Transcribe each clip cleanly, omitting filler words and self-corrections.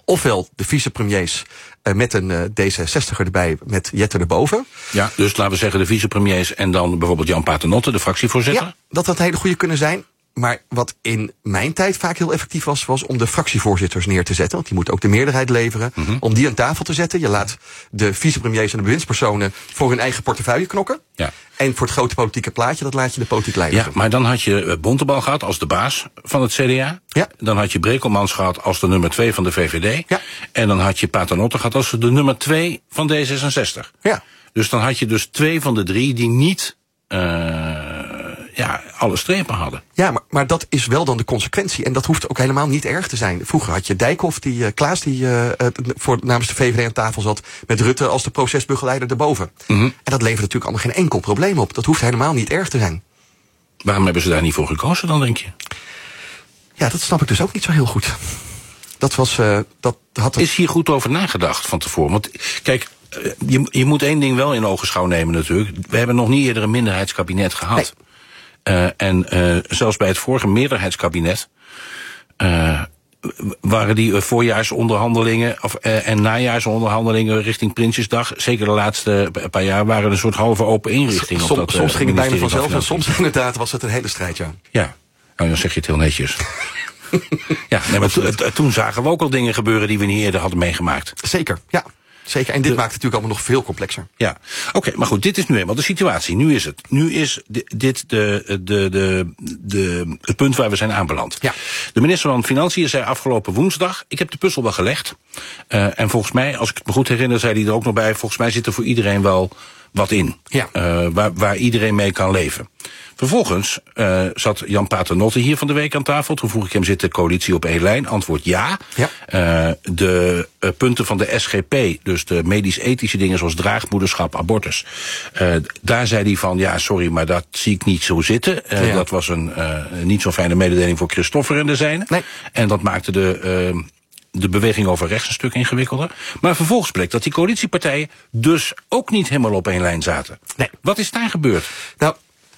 Ofwel de vicepremiers met een D66er erbij, met Jette erboven. Ja, dus laten we zeggen de vicepremiers en dan bijvoorbeeld Jan Paternotte, de fractievoorzitter. Ja, dat had hele goede kunnen zijn. Maar wat in mijn tijd vaak heel effectief was om de fractievoorzitters neer te zetten. Want die moeten ook de meerderheid leveren. Om die aan tafel te zetten. Je laat de vicepremiers en de bewindspersonen voor hun eigen portefeuille knokken. Ja. En voor het grote politieke plaatje, dat laat je de politiek leiden. Ja, maar dan had je Bontebal gehad als de baas van het CDA. Ja. Dan had je Brekelmans gehad als de nummer 2 van de VVD. Ja. En dan had je Paternotte gehad als de nummer 2 van D66. Ja. Dus dan had je dus 2 van de 3 die niet alle strepen hadden. Ja, maar dat is wel dan de consequentie. En dat hoeft ook helemaal niet erg te zijn. Vroeger had je Dijkhoff, Klaas, die namens de VVD aan tafel zat, met Rutte als de procesbegeleider erboven. En dat levert natuurlijk allemaal geen enkel probleem op. Dat hoeft helemaal niet erg te zijn. Waarom hebben ze daar niet voor gekozen dan, denk je? Ja, dat snap ik dus ook niet zo heel goed. Is hier goed over nagedacht van tevoren? Want kijk, je moet één ding wel in ogenschouw nemen natuurlijk. We hebben nog niet eerder een minderheidskabinet gehad. Nee. En zelfs bij het vorige meerderheidskabinet waren die voorjaarsonderhandelingen en najaarsonderhandelingen richting Prinsjesdag, zeker de laatste paar jaar, waren een soort halve open inrichting. Soms ging het bijna vanzelf en soms inderdaad was het een hele strijd, ja. Ja, nou, dan zeg je het heel netjes. Ja, nee, maar toen zagen we ook al dingen gebeuren die we niet eerder hadden meegemaakt. Zeker, ja. Zeker, en dit maakt het natuurlijk allemaal nog veel complexer. Ja, oké, maar goed, dit is nu eenmaal de situatie. Nu is het. Nu is dit het punt waar we zijn aanbeland. Ja. De minister van Financiën zei afgelopen woensdag, ik heb de puzzel wel gelegd. En volgens mij, als ik het me goed herinner, zei hij er ook nog bij, volgens mij zit er voor iedereen wel wat in. Ja. Waar iedereen mee kan leven. Vervolgens zat Jan Paternotte hier van de week aan tafel. Toen vroeg ik hem, zit de coalitie op één lijn? Antwoord ja. De punten van de SGP, dus de medisch-ethische dingen zoals draagmoederschap, abortus. Daar zei hij van, ja, sorry, maar dat zie ik niet zo zitten. Dat was een niet zo fijne mededeling voor Christoffer en de zijne. Nee. En dat maakte de beweging over rechts een stuk ingewikkelder. Maar vervolgens bleek dat die coalitiepartijen dus ook niet helemaal op één lijn zaten. Nee. Wat is daar gebeurd? Nou,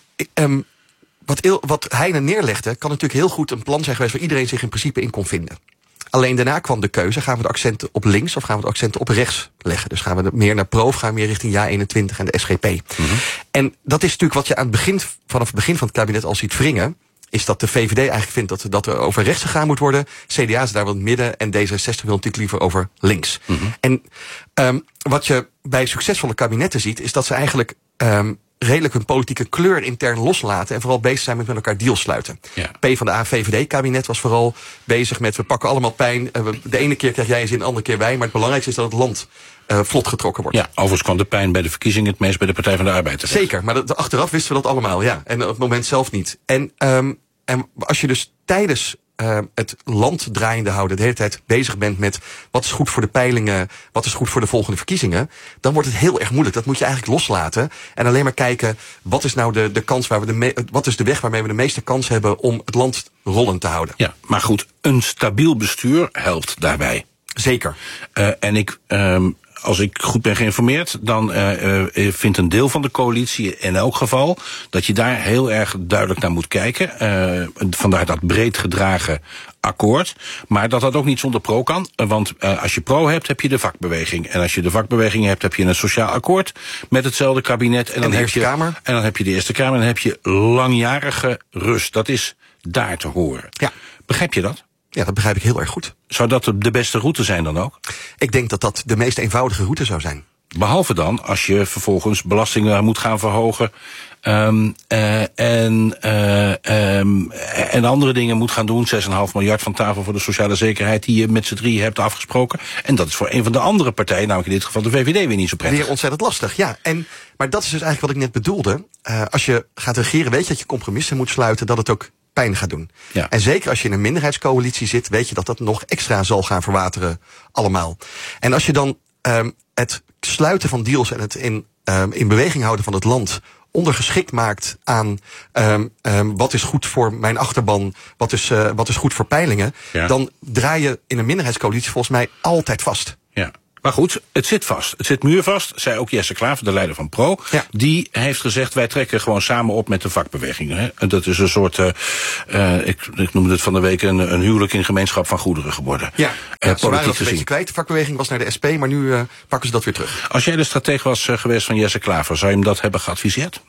wat Heine neerlegde, kan natuurlijk heel goed een plan zijn geweest waar iedereen zich in principe in kon vinden. Alleen daarna kwam de keuze, gaan we de accenten op links of gaan we de accenten op rechts leggen? Dus gaan we meer naar pro of gaan we meer richting JA21 en de SGP? En dat is natuurlijk wat je vanaf het begin van het kabinet al ziet wringen, is dat de VVD eigenlijk vindt dat er over rechts gegaan moet worden. CDA is daar wel in het midden en D66 wil natuurlijk liever over links. En wat je bij succesvolle kabinetten ziet, is dat ze eigenlijk redelijk hun politieke kleur intern loslaten en vooral bezig zijn met elkaar deals sluiten. Ja. PvdA-VVD-kabinet was vooral bezig met we pakken allemaal pijn. De ene keer krijg jij een zin, de andere keer wij. Maar het belangrijkste is dat het land vlot getrokken wordt. Ja, overigens kwam de pijn bij de verkiezingen het meest bij de Partij van de Arbeid terecht. Zeker, maar achteraf wisten we dat allemaal, ja. En op het moment zelf niet. En als je dus tijdens het land draaiende houden, de hele tijd bezig bent met wat is goed voor de peilingen, wat is goed voor de volgende verkiezingen, dan wordt het heel erg moeilijk. Dat moet je eigenlijk loslaten en alleen maar kijken, wat is nou de kans wat is de weg waarmee we de meeste kans hebben om het land rollend te houden. Ja, maar goed, een stabiel bestuur helpt daarbij. Zeker. Als ik goed ben geïnformeerd, dan vindt een deel van de coalitie in elk geval dat je daar heel erg duidelijk naar moet kijken. Vandaar dat breed gedragen akkoord. Maar dat ook niet zonder pro kan. Want als je pro hebt, heb je de vakbeweging. En als je de vakbeweging hebt, heb je een sociaal akkoord met hetzelfde kabinet. En dan heb je Kamer. En dan heb je de Eerste Kamer en dan heb je langjarige rust. Dat is daar te horen. Ja. Begrijp je dat? Ja, dat begrijp ik heel erg goed. Zou dat de beste route zijn dan ook? Ik denk dat dat de meest eenvoudige route zou zijn. Behalve dan als je vervolgens belastingen moet gaan verhogen en andere dingen moet gaan doen. 6,5 miljard van tafel voor de sociale zekerheid die je met z'n drieën hebt afgesproken. En dat is voor een van de andere partijen, namelijk in dit geval de VVD, weer niet zo prettig. Weer ontzettend lastig, ja. Maar dat is dus eigenlijk wat ik net bedoelde. Als je gaat regeren, weet je dat je compromissen moet sluiten, dat het ook pijn gaat doen. Ja. En zeker als je in een minderheidscoalitie zit, weet je dat dat nog extra zal gaan verwateren allemaal. En als je dan het sluiten van deals en het in beweging houden van het land ondergeschikt maakt aan wat is goed voor mijn achterban, wat is goed voor peilingen, dan draai je in een minderheidscoalitie volgens mij altijd vast. Ja. Maar goed, het zit vast. Het zit muurvast, zei ook Jesse Klaver, de leider van Pro. Ja. Die heeft gezegd, wij trekken gewoon samen op met de vakbeweging. Hè. En dat is een soort, ik noemde het van de week een huwelijk in gemeenschap van goederen geworden. Ja, ze waren dat een beetje kwijt. De vakbeweging was naar de SP, maar nu pakken ze dat weer terug. Als jij de stratege was geweest van Jesse Klaver, zou je hem dat hebben geadviseerd?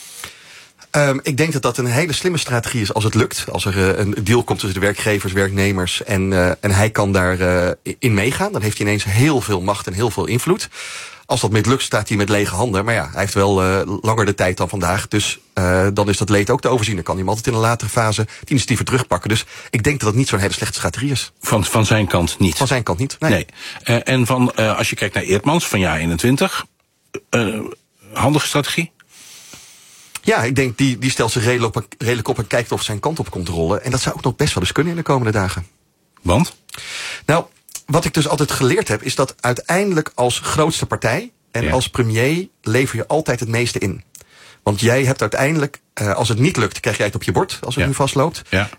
Ik denk dat dat een hele slimme strategie is als het lukt. Als er een deal komt tussen de werkgevers, werknemers en hij kan daar in meegaan. Dan heeft hij ineens heel veel macht en heel veel invloed. Als dat mislukt, staat hij met lege handen. Maar ja, hij heeft wel langer de tijd dan vandaag. Dus dan is dat leed ook te overzien. Dan kan hij hem altijd in een latere fase de initiatieven terugpakken. Dus ik denk dat het niet zo'n hele slechte strategie is. Van zijn kant niet? Van zijn kant niet, nee. En als je kijkt naar Eertmans van jaar 21, handige strategie? Ja, ik denk die stelt zich redelijk op en kijkt of zijn kant op komt rollen. En dat zou ook nog best wel eens kunnen in de komende dagen. Want? Nou, wat ik dus altijd geleerd heb, is dat uiteindelijk als grootste partij en als premier lever je altijd het meeste in. Want jij hebt uiteindelijk, als het niet lukt, krijg jij het op je bord, als het nu vastloopt. Ja.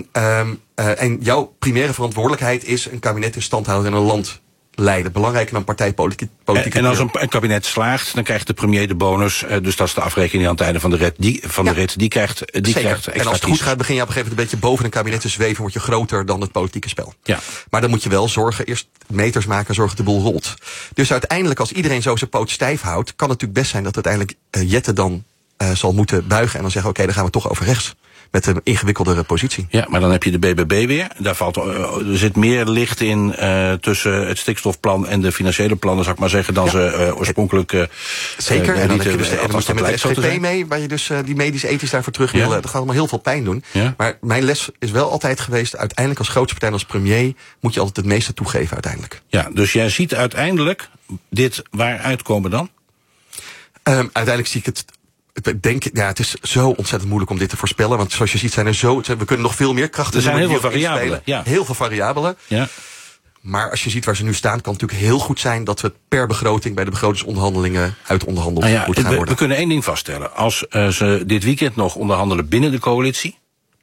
En jouw primaire verantwoordelijkheid is een kabinet in stand houden en een land leiden. Belangrijker dan partijpolitiek. En als een kabinet slaagt, dan krijgt de premier de bonus. Dus dat is de afrekening aan het einde van de rit. Die krijgt extra. En als het goed gaat, begin je op een gegeven moment een beetje boven een kabinet te zweven, word je groter dan het politieke spel. Ja. Maar dan moet je wel zorgen, eerst meters maken, zorgen dat de boel rolt. Dus uiteindelijk, als iedereen zo zijn poot stijf houdt, kan het natuurlijk best zijn dat uiteindelijk Jette dan zal moeten buigen en dan zeggen, oké, dan gaan we toch over rechts. Met een ingewikkeldere positie. Ja, maar dan heb je de BBB weer. Er zit meer licht in tussen het stikstofplan en de financiële plannen, zou ik maar zeggen, dan ze oorspronkelijk. Zeker, en dan heb je dus met de SGP mee, waar je dus die medisch-ethisch daarvoor terug wil. Dat gaat allemaal heel veel pijn doen. Ja. Maar mijn les is wel altijd geweest, uiteindelijk als grootste partij en als premier moet je altijd het meeste toegeven uiteindelijk. Ja, dus jij ziet uiteindelijk dit waar uitkomen dan? Uiteindelijk zie ik het. Ik denk, het is zo ontzettend moeilijk om dit te voorspellen. Want zoals je ziet zijn we kunnen nog veel meer krachten. Er zijn heel veel variabelen. Ja. Heel veel variabelen. Ja. Maar als je ziet waar ze nu staan, kan het natuurlijk heel goed zijn dat we per begroting bij de begrotingsonderhandelingen uitonderhandeld moeten gaan worden. We kunnen één ding vaststellen. Als ze dit weekend nog onderhandelen binnen de coalitie.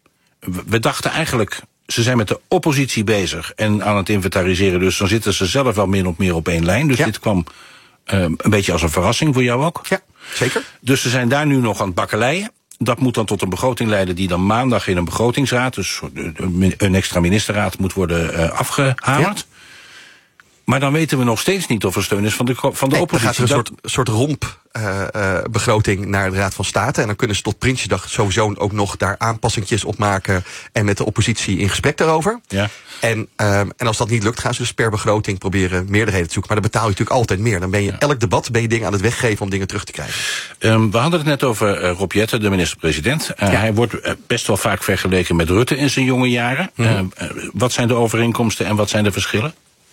We dachten eigenlijk, ze zijn met de oppositie bezig en aan het inventariseren. Dus dan zitten ze zelf wel min of meer op één lijn. Dus dit kwam een beetje als een verrassing voor jou ook. Ja. Zeker. Dus ze zijn daar nu nog aan het bakkeleien. Dat moet dan tot een begroting leiden die dan maandag in een begrotingsraad, dus een extra ministerraad, moet worden afgehamerd. Ja. Maar dan weten we nog steeds niet of er steun is van de oppositie. Er gaat een soort rompbegroting naar de Raad van State. En dan kunnen ze tot Prinsjesdag sowieso ook nog daar aanpassingjes op maken en met de oppositie in gesprek daarover. Ja. En als dat niet lukt, gaan ze dus per begroting proberen meerderheden te zoeken. Maar dan betaal je natuurlijk altijd meer. Dan ben je elk debat dingen aan het weggeven om dingen terug te krijgen. We hadden het net over Rob Jetten, de minister-president. Hij wordt best wel vaak vergeleken met Rutte in zijn jonge jaren. Wat zijn de overeenkomsten en wat zijn de verschillen?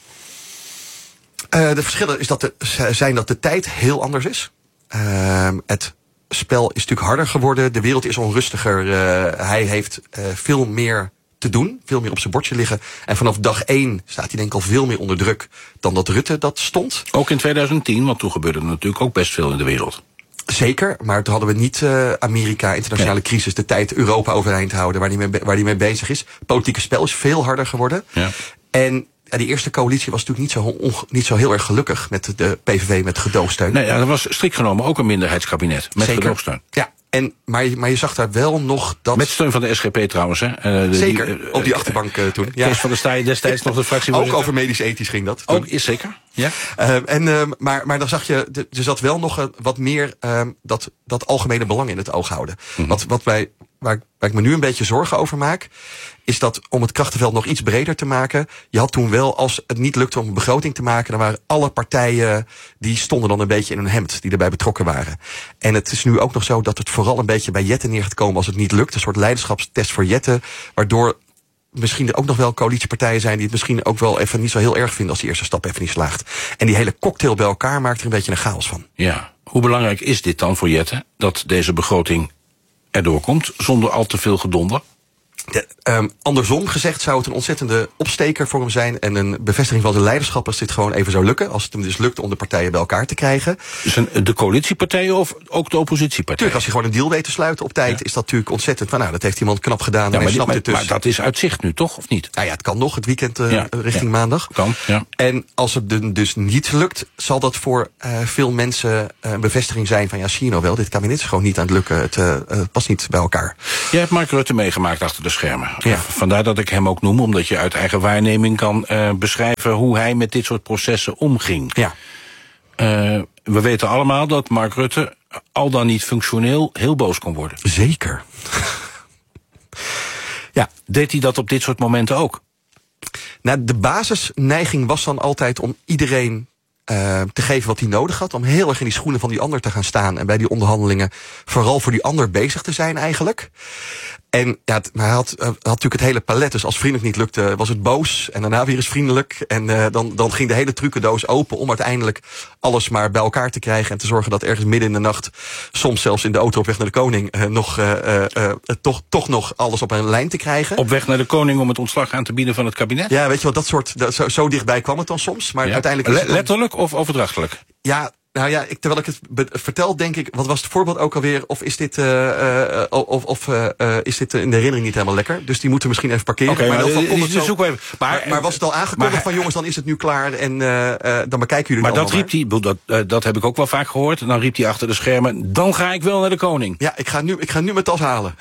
De verschillen zijn dat de tijd heel anders is. Het spel is natuurlijk harder geworden. De wereld is onrustiger. Hij heeft veel meer te doen. Veel meer op zijn bordje liggen. En vanaf dag 1 staat hij denk ik al veel meer onder druk dan dat Rutte dat stond. Ook in 2010, want toen gebeurde er natuurlijk ook best veel in de wereld. Zeker, maar toen hadden we niet Amerika, internationale crisis, de tijd Europa overeind houden, waar hij mee bezig is. Het politieke spel is veel harder geworden. Ja. En die eerste coalitie was natuurlijk niet zo heel erg gelukkig met de PVV met gedoogsteun. Nee, dat was strikt genomen ook een minderheidskabinet met gedoogsteun. Ja. Maar je zag daar wel nog dat. Met steun van de SGP trouwens, hè? Zeker, op die achterbank toen. Kees van der Staaij destijds nog de fractievoorzitter. Ook over medisch-ethisch ging dat. Ook, is zeker. Ja. Maar dan zag je, er zat wel nog wat meer dat algemene belang in het oog houden. Mm-hmm. Waar ik me nu een beetje zorgen over maak, is dat om het krachtenveld nog iets breder te maken, je had toen wel, als het niet lukte om een begroting te maken, dan waren alle partijen, die stonden dan een beetje in hun hemd, die erbij betrokken waren. En het is nu ook nog zo dat het vooral een beetje bij Jette neer gaat komen als het niet lukt. Een soort leiderschapstest voor Jette, waardoor misschien er ook nog wel coalitiepartijen zijn die het misschien ook wel even niet zo heel erg vinden als die eerste stap even niet slaagt. En die hele cocktail bij elkaar maakt er een beetje een chaos van. Ja, hoe belangrijk is dit dan voor Jette, dat deze begroting erdoor komt, zonder al te veel gedonder? Andersom gezegd zou het een ontzettende opsteker voor hem zijn en een bevestiging van zijn leiderschap als dit gewoon even zou lukken. Als het hem dus lukt om de partijen bij elkaar te krijgen. Dus de coalitiepartijen of ook de oppositiepartijen? Tuurlijk, als hij gewoon een deal weet te sluiten op tijd, is dat natuurlijk ontzettend. Nou, dat heeft iemand knap gedaan. Ja, maar dat is uit zicht nu, toch? Of niet? Nou ja, het kan nog, het weekend richting maandag. Kan, ja. En als het dus niet lukt, zal dat voor veel mensen een bevestiging zijn van zie je nou wel, dit kabinet is gewoon niet aan het lukken. Het past niet bij elkaar. Jij hebt Mark Rutte meegemaakt achter de schermen. Ja. Vandaar dat ik hem ook noem, omdat je uit eigen waarneming kan beschrijven hoe hij met dit soort processen omging. Ja. We weten allemaal dat Mark Rutte al dan niet functioneel heel boos kon worden. Zeker. Ja. Deed hij dat op dit soort momenten ook? Nou, de basisneiging was dan altijd om iedereen te geven wat hij nodig had. Om heel erg in die schoenen van die ander te gaan staan. En bij die onderhandelingen vooral voor die ander bezig te zijn eigenlijk. En ja, maar hij had natuurlijk het hele palet. Dus als vriendelijk niet lukte, was het boos. En daarna weer eens vriendelijk. En dan ging de hele trucendoos open om uiteindelijk alles maar bij elkaar te krijgen. En te zorgen dat ergens midden in de nacht, soms zelfs in de auto op weg naar de koning, toch nog alles op een lijn te krijgen. Op weg naar de koning om het ontslag aan te bieden van het kabinet? Ja, weet je wel, zo dichtbij kwam het dan soms. Maar uiteindelijk letterlijk of overdrachtelijk? Ja. Nou ja, terwijl ik het vertel, denk ik, wat was het voorbeeld ook alweer? Of is dit, is dit in de herinnering niet helemaal lekker? Dus die moeten we misschien even parkeren. Okay, maar was het al aangekondigd van jongens, dan is het nu klaar en dan bekijken jullie. Maar dat riep hij, dat heb ik ook wel vaak gehoord. En dan riep hij achter de schermen, dan ga ik wel naar de koning. Ja, ik ga nu mijn tas halen.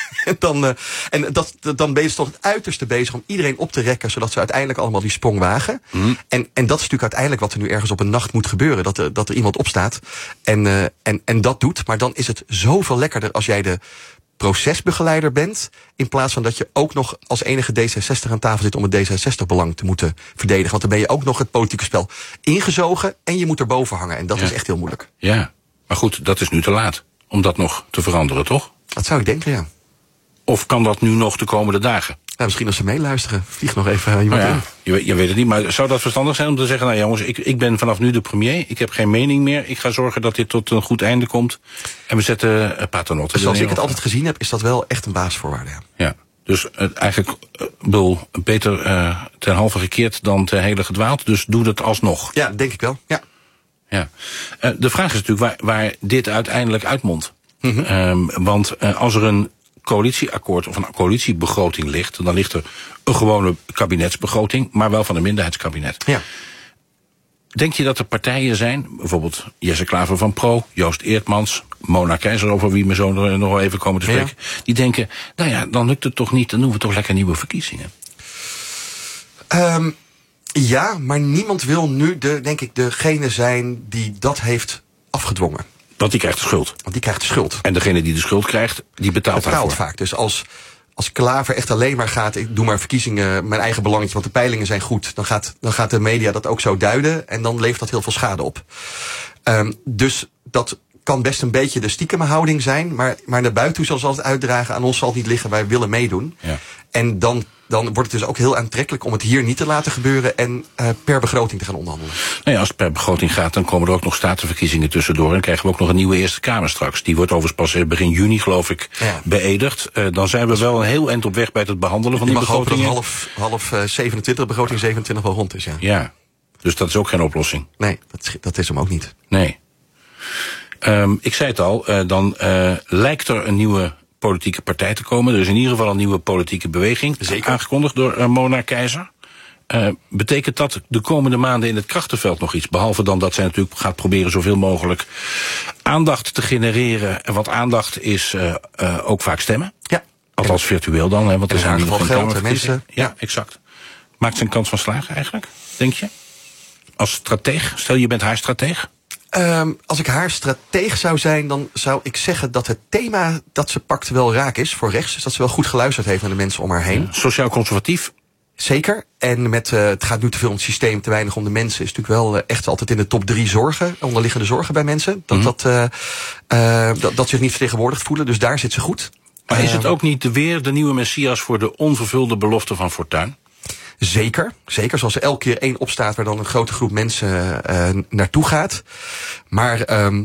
Dan ben je toch het uiterste bezig om iedereen op te rekken, zodat ze uiteindelijk allemaal die sprong wagen. Mm. En dat is natuurlijk uiteindelijk wat er nu ergens op een nacht moet gebeuren. Dat er iemand opstaat en dat doet. Maar dan is het zoveel lekkerder als jij de procesbegeleider bent, in plaats van dat je ook nog als enige D66 aan tafel zit om het D66-belang te moeten verdedigen. Want dan ben je ook nog het politieke spel ingezogen en je moet erboven hangen. En dat is echt heel moeilijk. Ja, maar goed, dat is nu te laat om dat nog te veranderen, toch? Dat zou ik denken, ja. Of kan dat nu nog de komende dagen? Ja, misschien als ze meeluisteren. Vlieg nog even iemand in. Je weet het niet, maar zou dat verstandig zijn om te zeggen, nou jongens, ik ben vanaf nu de premier, ik heb geen mening meer, ik ga zorgen dat dit tot een goed einde komt en we zetten paternotte. Dus zoals ik het altijd gezien heb, is dat wel echt een basisvoorwaarde. Ja. Dus eigenlijk, beter ten halve gekeerd dan ten hele gedwaald, dus doe dat alsnog. Ja, denk ik wel, ja. De vraag is natuurlijk waar dit uiteindelijk uitmondt. Mm-hmm. Want als er een coalitieakkoord of een coalitiebegroting ligt, dan ligt er een gewone kabinetsbegroting, maar wel van een minderheidskabinet. Ja. Denk je dat er partijen zijn, bijvoorbeeld Jesse Klaver van Pro, Joost Eertmans, Mona Keizer, over wie we zo nog wel even komen te spreken, die denken, nou ja, dan lukt het toch niet, dan doen we toch lekker nieuwe verkiezingen? Ja, maar niemand wil nu denk ik degene zijn die dat heeft afgedwongen. Want die krijgt de schuld. Want die krijgt de schuld. En degene die de schuld krijgt, die betaalt daarvoor. Vaak. Dus als Klaver echt alleen maar gaat, ik doe maar verkiezingen, mijn eigen belangetje, want de peilingen zijn goed, dan gaat de media dat ook zo duiden en dan levert dat heel veel schade op. Dus dat kan best een beetje de stiekeme houding zijn, maar naar buiten toe zal ze altijd uitdragen, aan ons zal het niet liggen, wij willen meedoen. Ja. En dan wordt het dus ook heel aantrekkelijk om het hier niet te laten gebeuren en per begroting te gaan onderhandelen. Nou ja, als het per begroting gaat, dan komen er ook nog statenverkiezingen tussendoor en krijgen we ook nog een nieuwe Eerste Kamer straks. Die wordt overigens pas begin juni, geloof ik, beëdigd. Dan zijn we wel een heel eind op weg bij het behandelen van die begrotingen. Ik mag hopen dat half 27, begroting 27 wel rond is, Ja, dus dat is ook geen oplossing. Nee, dat is hem ook niet. Nee. Ik zei het al, dan lijkt er een nieuwe politieke partij te komen. Er is in ieder geval een nieuwe politieke beweging. Zeker. Aangekondigd door Mona Keizer. Betekent dat de komende maanden in het krachtenveld nog iets? Behalve dan dat zij natuurlijk gaat proberen zoveel mogelijk aandacht te genereren. En wat aandacht is ook vaak stemmen. Ja. Althans virtueel dan. Hè, want er zijn geval geld en mensen. Ja, exact. Maakt ze een kans van slagen eigenlijk, denk je? Als strateeg? Stel je bent haar strateeg. Als ik haar strateeg zou zijn, dan zou ik zeggen dat het thema dat ze pakt wel raak is voor rechts. Dus dat ze wel goed geluisterd heeft naar de mensen om haar heen. Sociaal-conservatief? Zeker. En met het gaat nu te veel om het systeem, te weinig om de mensen. Is natuurlijk wel echt altijd in de top 3 zorgen, onderliggende zorgen bij mensen. Dat zich niet vertegenwoordigd voelen. Dus daar zit ze goed. Maar is het ook niet weer de nieuwe Messias voor de onvervulde belofte van Fortuyn? Zeker, zoals er elke keer één opstaat waar dan een grote groep mensen naartoe gaat. Maar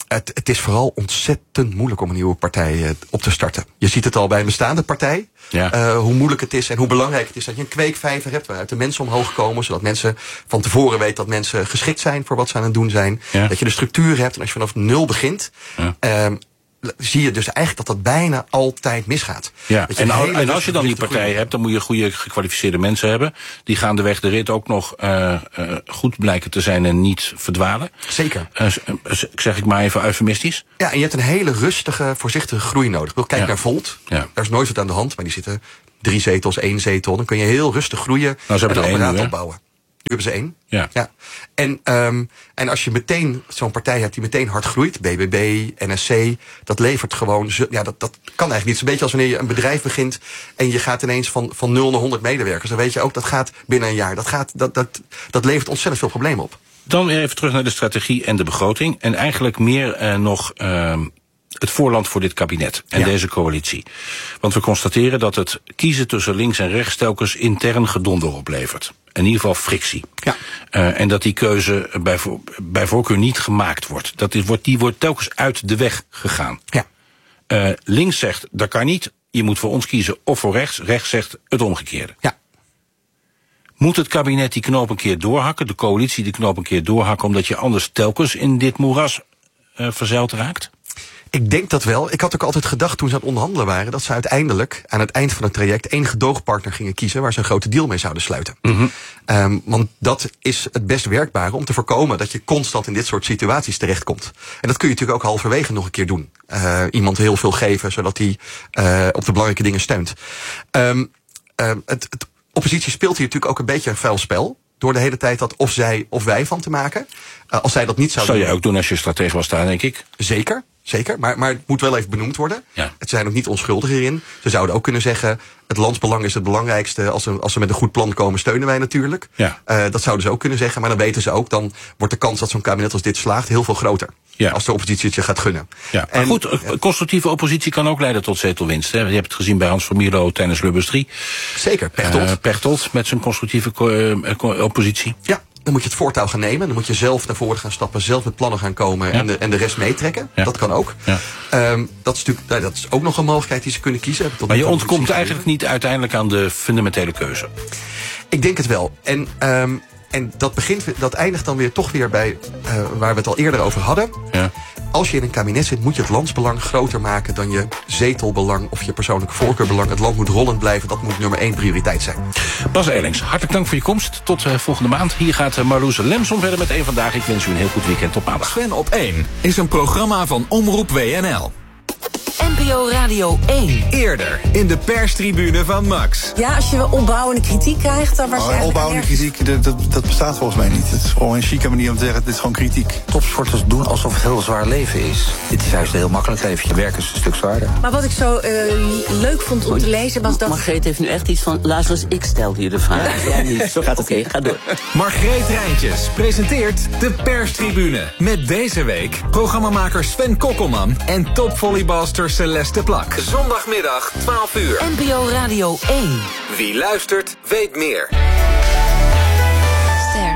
Het is vooral ontzettend moeilijk om een nieuwe partij op te starten. Je ziet het al bij een bestaande partij. Ja. Hoe moeilijk het is en hoe belangrijk het is dat je een kweekvijver hebt waaruit de mensen omhoog komen. Zodat mensen van tevoren weten dat mensen geschikt zijn voor wat ze aan het doen zijn. Ja. Dat je de structuur hebt en als je vanaf 0 begint. Zie je dus eigenlijk dat bijna altijd misgaat. Ja. En als je dan die partij hebt, dan moet je goede gekwalificeerde mensen hebben. Die gaandeweg de rit ook nog goed blijken te zijn en niet verdwalen. Zeker. Zeg ik maar even eufemistisch. Ja, en je hebt een hele rustige, voorzichtige groei nodig. Kijk naar Volt. Ja. Daar is nooit wat aan de hand, maar die zitten 3 zetels, 1 zetel. Dan kun je heel rustig groeien en een apparaat opbouwen. Nu hebben ze 1. Ja. En als je meteen zo'n partij hebt die meteen hard groeit, BBB, NSC, dat levert gewoon. Dat kan eigenlijk niet. Het is een beetje als wanneer je een bedrijf begint en je gaat ineens van 0 naar 100 medewerkers. Dan weet je ook, dat gaat binnen een jaar. Dat levert ontzettend veel problemen op. Dan weer even terug naar de strategie en de begroting. En eigenlijk meer nog het voorland voor dit kabinet en deze coalitie. Want we constateren dat het kiezen tussen links en rechts telkens intern gedonder oplevert. In ieder geval frictie. Ja. En dat die keuze bij voorkeur niet gemaakt wordt. Die wordt telkens uit de weg gegaan. Ja. Links zegt, dat kan niet. Je moet voor ons kiezen of voor rechts. Rechts zegt het omgekeerde. Ja. Moet het kabinet die knoop een keer doorhakken, de coalitie die knoop een keer doorhakken, omdat je anders telkens in dit moeras verzeild raakt? Ik denk dat wel. Ik had ook altijd gedacht toen ze aan het onderhandelen waren, dat ze uiteindelijk aan het eind van het traject 1 gedoogpartner gingen kiezen waar ze een grote deal mee zouden sluiten. Mm-hmm. Want dat is het best werkbare om te voorkomen dat je constant in dit soort situaties terechtkomt. En dat kun je natuurlijk ook halverwege nog een keer doen. Iemand heel veel geven, zodat hij op de belangrijke dingen steunt. Oppositie speelt hier natuurlijk ook een beetje een vuil spel. Door de hele tijd dat of zij of wij van te maken. Als zij dat niet zouden doen. Zou je ook doen als je stratege was daar, denk ik? Zeker. Maar het moet wel even benoemd worden. Ja. Het zijn ook niet onschuldig hierin. Ze zouden ook kunnen zeggen, het landsbelang is het belangrijkste. Als ze met een goed plan komen, steunen wij natuurlijk. Ja. Dat zouden ze ook kunnen zeggen. Maar dan weten ze ook, dan wordt de kans dat zo'n kabinet als dit slaagt heel veel groter. Ja. Als de oppositie het je gaat gunnen. Ja. Maar goed, constructieve oppositie kan ook leiden tot zetelwinst. Hè? Je hebt het gezien bij Hans van Mierlo tijdens Lubbers 3. Zeker, Pechtold met zijn constructieve oppositie. Ja. Dan moet je het voortouw gaan nemen. Dan moet je zelf naar voren gaan stappen. Zelf met plannen gaan komen. Ja. En de rest meetrekken. Ja. Dat kan ook. Ja. Dat is natuurlijk, dat is ook nog een mogelijkheid die ze kunnen kiezen. Maar je ontkomt eigenlijk niet uiteindelijk aan de fundamentele keuze. Ik denk het wel. En dat eindigt dan weer toch weer bij waar we het al eerder over hadden. Ja. Als je in een kabinet zit, moet je het landsbelang groter maken dan je zetelbelang of je persoonlijke voorkeurbelang. Het land moet rollend blijven, dat moet nummer 1 prioriteit zijn. Bas Eelings, hartelijk dank voor je komst. Tot volgende maand. Hier gaat Marloes Lemson verder met Eén Vandaag. Ik wens u een heel goed weekend. Tot maandag. Sven op 1 is een programma van Omroep WNL. NPO Radio 1. Eerder in de perstribune van Max. Ja, als je opbouwende kritiek krijgt, dan waarschijnlijk... Opbouwende kritiek, dat bestaat volgens mij niet. Het is gewoon een chique manier om te zeggen, dit is gewoon kritiek. Topsporters doen alsof het heel zwaar leven is. Dit is juist een heel makkelijk leven. Je werk is een stuk zwaarder. Maar wat ik zo leuk vond om te lezen was dat... Margreet heeft nu echt iets van, luister eens, ik stel hier de vraag. Ja, niet. Zo gaat het. Oké, ga door. Margreet Rijntjes presenteert de perstribune. Met deze week programmamaker Sven Kokkelman en topvolleybalster Celeste Plak. Zondagmiddag, 12 uur. NPO Radio 1. Wie luistert, weet meer. Ster.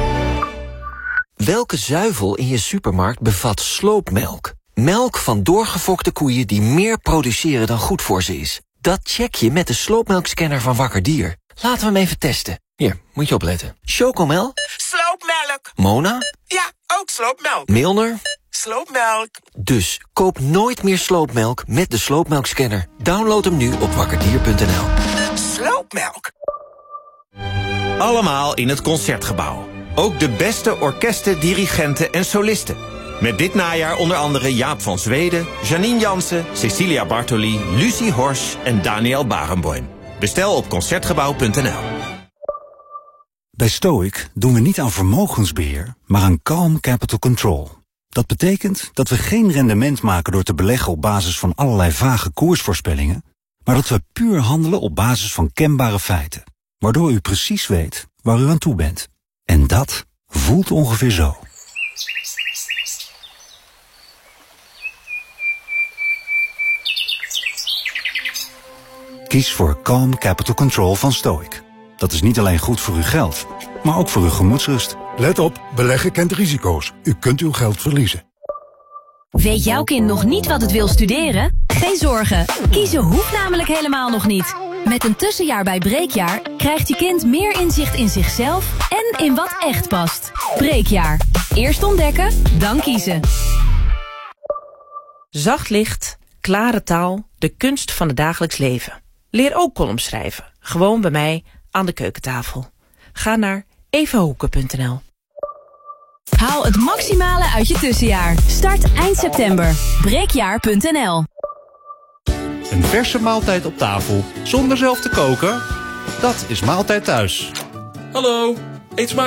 Welke zuivel in je supermarkt bevat sloopmelk? Melk van doorgefokte koeien die meer produceren dan goed voor ze is. Dat check je met de sloopmelkscanner van Wakker Dier. Laten we hem even testen. Hier, moet je opletten. Chocomel? Sloopmelk. Mona? Ja, ook sloopmelk. Milner? Sloopmelk. Dus koop nooit meer sloopmelk met de sloopmelkscanner. Download hem nu op wakkerdier.nl. Sloopmelk. Allemaal in het Concertgebouw. Ook de beste orkesten, dirigenten en solisten. Met dit najaar onder andere Jaap van Zweden, Janine Jansen, Cecilia Bartoli, Lucie Horsch en Daniel Barenboim. Bestel op Concertgebouw.nl. Bij Stoic doen we niet aan vermogensbeheer, maar aan calm capital control. Dat betekent dat we geen rendement maken door te beleggen op basis van allerlei vage koersvoorspellingen, maar dat we puur handelen op basis van kenbare feiten, waardoor u precies weet waar u aan toe bent. En dat voelt ongeveer zo. Kies voor Calm Capital Control van Stoic. Dat is niet alleen goed voor uw geld, maar ook voor uw gemoedsrust. Let op, beleggen kent risico's. U kunt uw geld verliezen. Weet jouw kind nog niet wat het wil studeren? Geen zorgen, kiezen hoeft namelijk helemaal nog niet. Met een tussenjaar bij Breekjaar krijgt je kind meer inzicht in zichzelf en in wat echt past. Breekjaar. Eerst ontdekken, dan kiezen. Zacht licht, klare taal, de kunst van het dagelijks leven. Leer ook columns schrijven. Gewoon bij mij aan de keukentafel. Ga naar evahoeken.nl. Haal het maximale uit je tussenjaar. Start eind september. Breekjaar.nl. Een verse maaltijd op tafel, zonder zelf te koken? Dat is Maaltijd Thuis. Hallo, eet smakelijk.